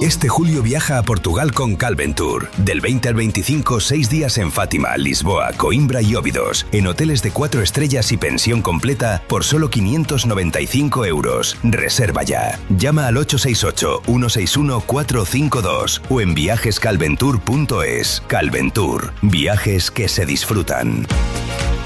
Este julio viaja a Portugal con Calventour. Del 20 al 25, 6 días en Fátima, Lisboa, Coimbra y Óbidos. En hoteles de 4 estrellas y pensión completa por solo 595 euros. Reserva ya. Llama al 868-161-452 o en viajescalventour.es. Calventour. Viajes que se disfrutan.